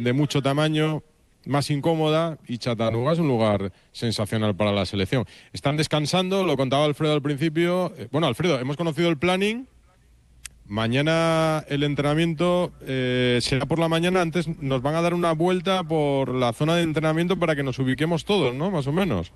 de mucho tamaño, más incómoda, y Chattanooga es un lugar sensacional para la selección. Están descansando, lo contaba Alfredo al principio. Bueno, Alfredo, hemos conocido el planning. Mañana el entrenamiento será por la mañana. Antes nos van a dar una vuelta por la zona de entrenamiento para que nos ubiquemos todos, ¿no? Más o menos.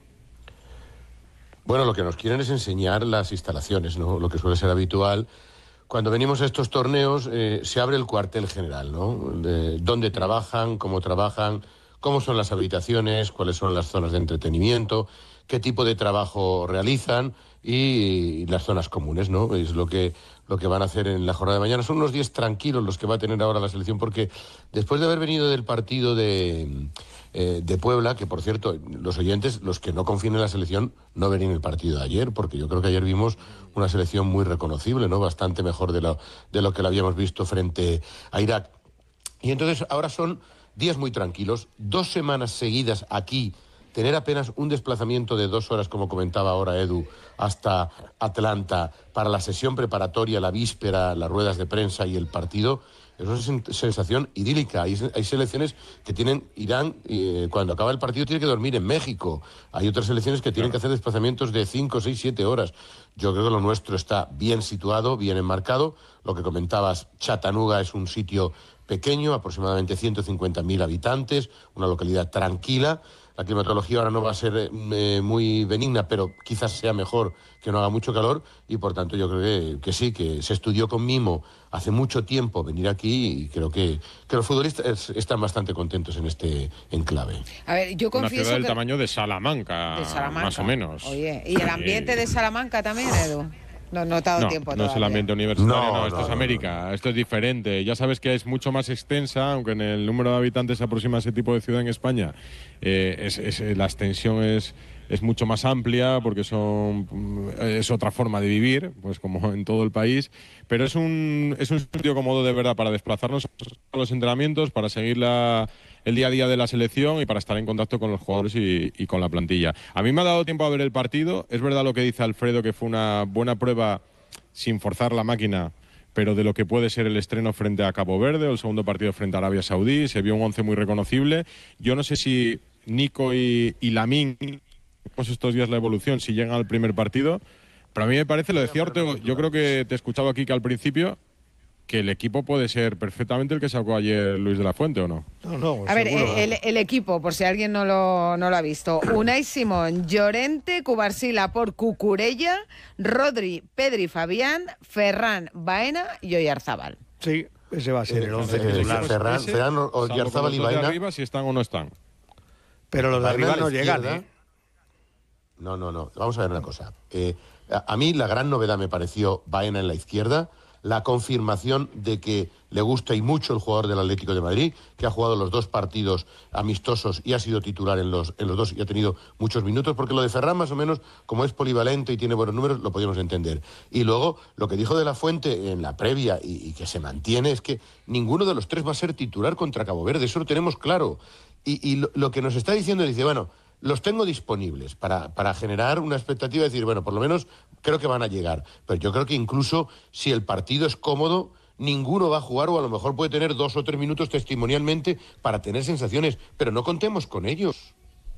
Bueno, lo que nos quieren es enseñar las instalaciones, ¿no? Lo que suele ser habitual. Cuando venimos a estos torneos se abre el cuartel general, ¿no? Dónde trabajan, cómo son las habitaciones, cuáles son las zonas de entretenimiento, qué tipo de trabajo realizan y las zonas comunes, ¿no? Es lo que van a hacer en la jornada de mañana. Son unos días tranquilos los que va a tener ahora la selección, porque después de haber venido del partido de Puebla, que por cierto, los oyentes, los que no confíen en la selección, no ven en el partido de ayer, porque yo creo que ayer vimos una selección muy reconocible, ¿no? Bastante mejor de lo que la habíamos visto frente a Irak. Y entonces ahora son días muy tranquilos, 2 semanas seguidas aquí, tener apenas un desplazamiento de 2 horas, como comentaba ahora Edu, hasta Atlanta, para la sesión preparatoria, la víspera, las ruedas de prensa y el partido. Es una sensación idílica. Hay selecciones que irán, cuando acaba el partido tienen que dormir en México. Hay otras selecciones que tienen que hacer desplazamientos de 5, 6, 7 horas. Yo creo que lo nuestro está bien situado, bien enmarcado. Lo que comentabas, Chattanooga es un sitio pequeño, aproximadamente 150.000 habitantes, una localidad tranquila. La climatología ahora no va a ser muy benigna, pero quizás sea mejor que no haga mucho calor, y por tanto yo creo que sí, que se estudió con mimo hace mucho tiempo venir aquí, y creo que los futbolistas están bastante contentos en este enclave. A ver, yo confieso una ciudad del que... tamaño de Salamanca, más o menos. Oye, ¿y el ambiente de Salamanca también, Edu? No he notado tiempo todavía. No es el ambiente universitario, esto es América, no. Esto es diferente. Ya sabes que es mucho más extensa, aunque en el número de habitantes se aproxima a ese tipo de ciudad en España. La extensión es mucho más amplia, porque es otra forma de vivir, pues como en todo el país. Pero es un sitio cómodo de verdad para desplazarnos a los entrenamientos, para seguir el día a día de la selección y para estar en contacto con los jugadores y con la plantilla. A mí me ha dado tiempo a ver el partido. Es verdad lo que dice Alfredo, que fue una buena prueba, sin forzar la máquina, pero de lo que puede ser el estreno frente a Cabo Verde o el segundo partido frente a Arabia Saudí. Se vio un 11 muy reconocible. Yo no sé si Nico y Lamine, pues estos días la evolución, si llegan al primer partido, pero a mí me parece, lo decía Ortego, yo creo que te escuchaba aquí que al principio, que el equipo puede ser perfectamente el que sacó ayer Luis de la Fuente, ¿o no? No, a ver, el equipo, por si alguien no lo ha visto: Unai Simón, Llorente, Cubarsí, por Cucurella, Rodri, Pedri, Fabián, Ferran, Baena y Oyarzábal. Sí, ese va a ser el 11 titular. Ferran, Oyarzábal y Baena. Arriba, si están o no están. Pero los de arriba no llegan, ¿eh? No. Vamos a ver una cosa. A mí la gran novedad me pareció Baena en la izquierda, la confirmación de que le gusta y mucho el jugador del Atlético de Madrid, que ha jugado los 2 partidos amistosos y ha sido titular en los 2 y ha tenido muchos minutos, porque lo de Ferran, más o menos, como es polivalente y tiene buenos números, lo podíamos entender. Y luego, lo que dijo de la Fuente en la previa y que se mantiene, es que ninguno de los 3 va a ser titular contra Cabo Verde, eso lo tenemos claro. Y lo que nos está diciendo, dice, bueno, los tengo disponibles para generar una expectativa de decir, bueno, por lo menos creo que van a llegar. Pero yo creo que incluso si el partido es cómodo, ninguno va a jugar, o a lo mejor puede tener 2 o 3 minutos testimonialmente para tener sensaciones, pero no contemos con ellos.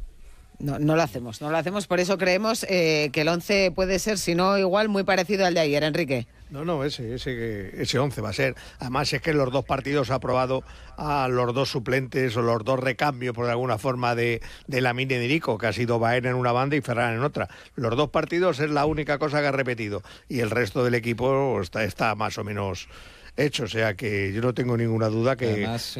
No lo hacemos, por eso creemos que el 11 puede ser, si no igual, muy parecido al de ayer, Enrique. No, ese 11 va a ser. Además es que en los 2 partidos ha probado a los 2 suplentes o los 2 recambios, por alguna forma, de Lamine y Nico, que ha sido Baena en una banda y Ferran en otra. Los 2 partidos es la única cosa que ha repetido, y el resto del equipo está más o menos hecho, o sea que yo no tengo ninguna duda que... Además,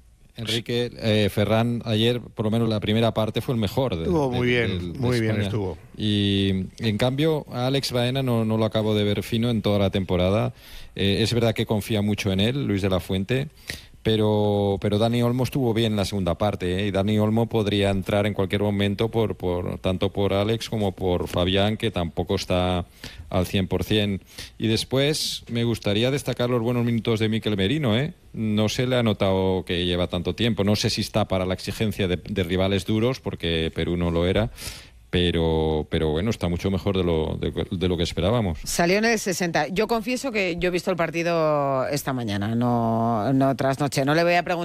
Enrique, Ferran ayer, por lo menos la primera parte, fue el mejor. Estuvo muy bien estuvo. Y en cambio, a Alex Baena no lo acabo de ver fino en toda la temporada. Es verdad que confía mucho en él, Luis de la Fuente, pero Dani Olmo estuvo bien en la segunda parte, ¿eh? Y Dani Olmo podría entrar en cualquier momento tanto por Alex como por Fabián, que tampoco está al 100%. Y después me gustaría destacar los buenos minutos de Mikel Merino, ¿eh? No se le ha notado que lleva tanto tiempo. No sé si está para la exigencia de rivales duros, porque Perú no lo era. Pero bueno, está mucho mejor de lo que esperábamos. Salió en el 60. Yo confieso que yo he visto el partido esta mañana, no trasnoché. No le voy a preguntar